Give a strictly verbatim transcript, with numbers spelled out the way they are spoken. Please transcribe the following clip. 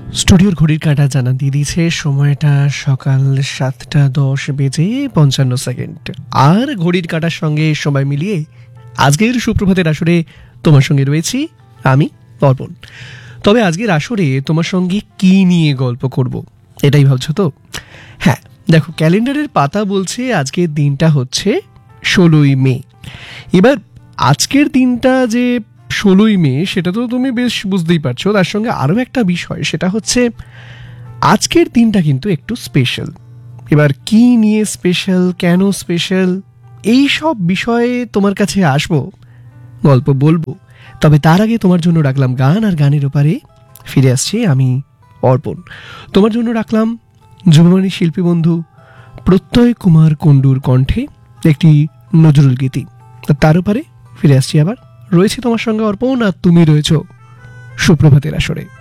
স্টুডিওর ঘড়ির কাঁটা জানা দিয়ে দিয়েছে সময়টা সকাল সাতটা দশ বেজে পঞ্চান্ন সেকেন্ড। আর ঘড়ির কাঁটার সঙ্গে সময় মিলিয়ে আজকের সুপ্রভাতের আসরে তোমার সঙ্গে রয়েছি আমি অর্পণ। তবে আজকের আসরে তোমার সঙ্গে কি নিয়ে গল্প করব এটাই ভাবছো তো? হ্যাঁ, দেখো, ক্যালেন্ডারের পাতা বলছে আজকের দিনটা হচ্ছে ষোলোই মে। এবার আজকের দিনটা যে ষোলোই মে সেটা তো তুমি বেশ বুঝতেই পারছো। তার সঙ্গে আরও একটা বিষয়, সেটা হচ্ছে আজকের দিনটা কিন্তু একটু স্পেশাল। এবার কি নিয়ে স্পেশাল, কেন স্পেশাল, এই সব বিষয়ে তোমার কাছে আসবো, গল্প বলবো। তবে তার আগে তোমার জন্য রাখলাম গান, আর গানের ওপারে ফিরে আসছি আমি অর্পণ। তোমার জন্য রাখলাম যুববাণী শিল্পী বন্ধু প্রত্যয় কুমার কুণ্ডুর কণ্ঠে একটি নজরুল গীতি। তার ওপারে ফিরে আসছি আবার। রয়েছে তোমার সঙ্গে অর্পণ, আর তুমি রয়েছো সুপ্রভাতের আসরে।